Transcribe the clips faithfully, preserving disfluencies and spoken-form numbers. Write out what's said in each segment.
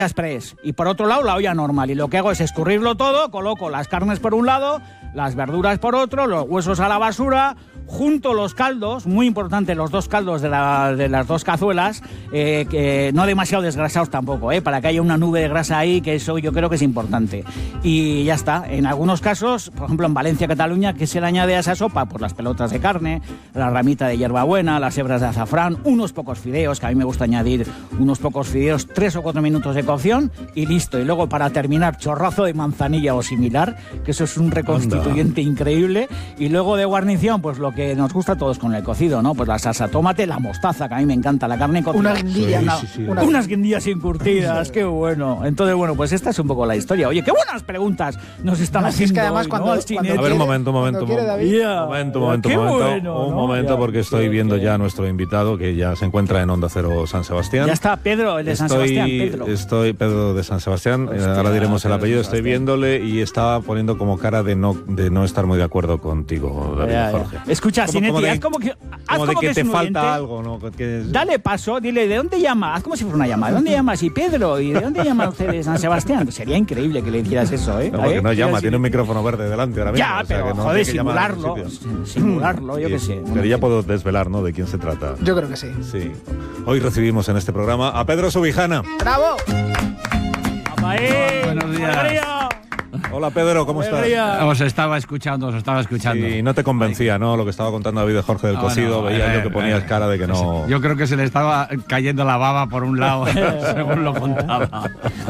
express y por otro lado la olla normal, y lo que hago es escurrirlo todo, coloco las carnes por un lado, las verduras por otro, los huesos a la basura, junto los caldos, muy importante los dos caldos de, la, de las dos cazuelas, eh, que no demasiado desgrasados tampoco, eh, para que haya una nube de grasa ahí, que eso yo creo que es importante. Y ya está. En algunos casos, por ejemplo en Valencia, Cataluña, ¿qué se le añade a esa sopa? Pues las pelotas de carne, la ramita de hierbabuena, las hebras de azafrán, unos pocos fideos, que a mí me gusta añadir unos pocos fideos, tres o cuatro minutos de cocción y listo. Y luego para terminar, chorrazo de manzanilla o similar, que eso es un reconstituyente Anda. increíble. Y luego de guarnición, pues lo que nos gusta a todos con el cocido, ¿no? Pues la salsa tomate, la mostaza, que a mí me encanta, la carne cocida. Una guindilla. Una, sí, sí, una, unas guindillas encurtidas, sí. Qué bueno. Entonces, bueno, pues esta es un poco la historia. Oye, qué buenas preguntas nos están no, haciendo es que además hoy, cuando, ¿no? cuando A ver, un momento, un momento. Un yeah. momento, un momento, Qué un momento. Bueno, un ¿no? momento, Ya. porque estoy viendo ya a nuestro invitado, que ya se encuentra en Onda Cero San Sebastián. Ya está, Pedro, el de San estoy, Sebastián, Pedro. Estoy, Pedro de San Sebastián, Hostia, ahora diremos el apellido, estoy viéndole y estaba poniendo como cara de no, de no estar muy de acuerdo contigo, David ya, Jorge. Ya. Escucha, como, Sinetti, como de, haz como que... Haz como de como que, que te es falta oyente. algo, ¿no? Que... Dale paso, dile, ¿de dónde llama? Haz como si fuera una llamada. ¿De dónde llamas? Y Pedro, ¿y de dónde llama usted de San Sebastián? Pues sería increíble que le hicieras eso, ¿eh? No, porque ¿Eh? no llama, sí, tiene un micrófono verde delante ahora mismo. Ya, o sea, pero que no joder, tiene que llamar simularlo, a ningún sitio. simularlo, yo qué sé. Pero ya puedo desvelar, ¿no?, de quién se trata. Yo creo que sí. Sí. Hoy recibimos en este programa a Pedro Subijana. ¡Bravo! Rafael, buenos días. alegría. Hola, Pedro, ¿cómo Alegría. estás? Os estaba escuchando, os estaba escuchando. Sí, no te convencía, ¿no? Lo que estaba contando David de Jorge del Ah, Cocido, bueno, veía eh, yo que ponías eh, cara de que no... Yo creo que se le estaba cayendo la baba por un lado, según lo contaba.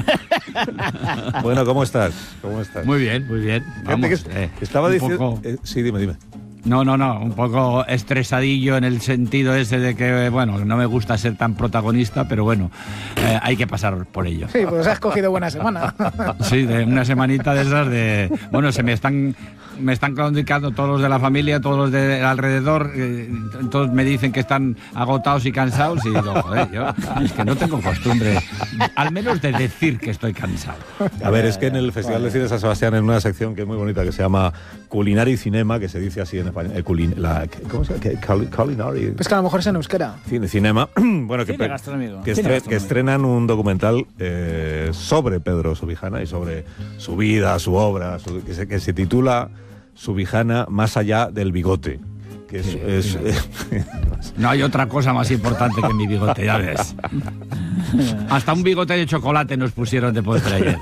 Bueno, ¿cómo estás? ¿Cómo estás? Muy bien, muy bien. Vamos, Fíjate que eh, estaba un diciendo... poco- eh, sí, dime, dime. No, no, no, un poco estresadillo en el sentido ese de que, bueno, no me gusta ser tan protagonista, pero bueno, eh, hay que pasar por ello. Sí, pues has cogido buena semana. Sí, de una semanita de esas de... Bueno, se me están... Me están comunicando todos los de la familia, todos los de alrededor, eh, todos me dicen que están agotados y cansados y digo, joder, yo es que no tengo costumbre, al menos de decir que estoy cansado. A ver, es que en el Festival de Cine de San Sebastián, en una sección que es muy bonita, que se llama Culinaria y Cinema, que se dice así en español, eh, culin, la, ¿cómo se llama? Culinary. Pues que a lo mejor es en euskera. Cine, cinema, bueno, que, Cine gastronómico. que, Cine estre- gastronómico. que estrenan un documental eh, sobre Pedro Subijana y sobre su vida, su obra, su- que, se, que se titula Subijana más allá del bigote. Que es, Sí, es- sí. eh, No hay otra cosa más importante que mi bigote, ya ves. Hasta un bigote de chocolate nos pusieron de postre ayer.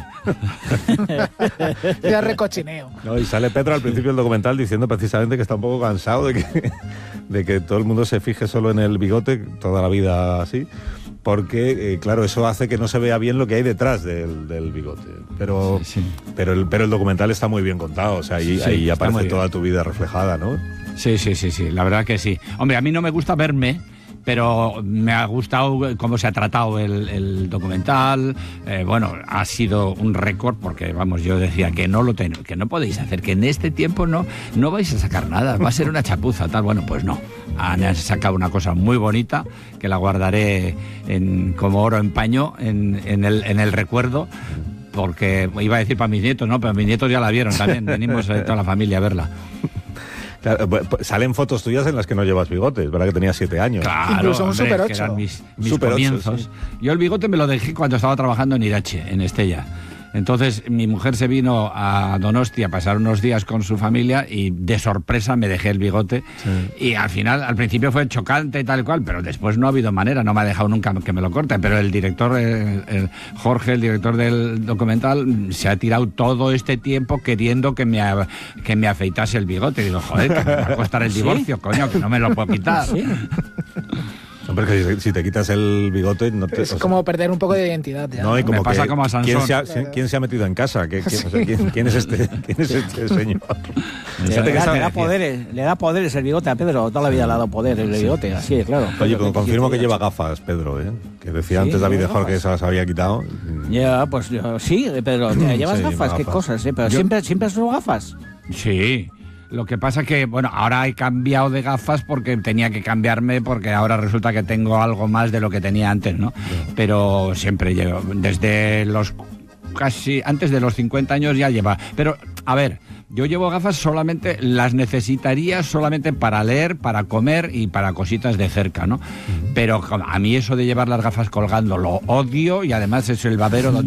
Ya recochineo. no, y sale Pedro al principio del documental diciendo precisamente que está un poco cansado de que, de que todo el mundo se fije solo en el bigote, toda la vida así. Porque, eh, claro, eso hace que no se vea bien lo que hay detrás del, del bigote. Pero, Sí, sí. pero, el, pero el documental está muy bien contado, o sea, ahí, Sí, ahí está muy aparece bien. toda tu vida reflejada, ¿no? Sí, sí, sí, sí, la verdad que sí. Hombre, a mí no me gusta verme, pero me ha gustado cómo se ha tratado el, el documental. Eh, bueno, ha sido un récord porque, vamos, yo decía que no lo ten, que no podéis hacer, que en este tiempo no, no vais a sacar nada, va a ser una chapuza, tal. Bueno, pues no. Han sacado una cosa muy bonita que la guardaré en, como oro en paño en, en, el, en el recuerdo. Porque iba a decir para mis nietos, ¿no? Pero mis nietos ya la vieron también. Venimos eh, toda la familia a verla. Claro, pues, pues, salen fotos tuyas en las que no llevas bigotes, ¿verdad? Que tenías siete años. Claro, Incluso un hombre, Super que ocho. eran mis, mis Super ocho, comienzos. sí. Yo el bigote me lo dejé cuando estaba trabajando en Irache, en Estella. Entonces mi mujer se vino a Donosti a pasar unos días con su familia y de sorpresa me dejé el bigote. Sí. Y al final, al principio fue chocante y tal y cual, pero después no ha habido manera, no me ha dejado nunca que me lo corte. Pero el director, el, el Jorge, el director del documental, se ha tirado todo este tiempo queriendo que me, a- que me afeitase el bigote. Y digo, joder, que me va a costar el ¿Sí? divorcio, coño, que no me lo puedo quitar. Sí. Hombre, que si, si te quitas el bigote... No te, Es o sea, como perder un poco de identidad ya. no, y ¿no? como Me pasa que, como a Sansón. ¿quién se, ha, Claro. ¿quién se ha metido en casa? ¿Qué- quién, o sea, ¿quién, quién es este, ¿Quién es este señor? Le Fíjate que da, esa- le da poderes, le da poderes el bigote a Pedro, toda la vida le ha dado poder el bigote, así de claro. Oye, con- confirmo que lleva gafas, Pedro, ¿eh? Que decía Sí, antes David de lleva Jorge que gafas. se las había quitado. Ya, pues yo- sí, Pedro, ¿te llevas Sí, lleva gafas? ¿Qué gafas. cosas? ¿Eh? Pero Yo- siempre, siempre has usado gafas. Sí. Lo que pasa que, bueno, ahora he cambiado de gafas porque tenía que cambiarme porque ahora resulta que tengo algo más de lo que tenía antes, ¿no? Pero siempre llevo, desde los casi, antes de los cincuenta años ya lleva. Pero, a ver, yo llevo gafas solamente, las necesitaría solamente para leer, para comer y para cositas de cerca, ¿no? Pero a mí eso de llevar las gafas colgando lo odio y además es el babero donde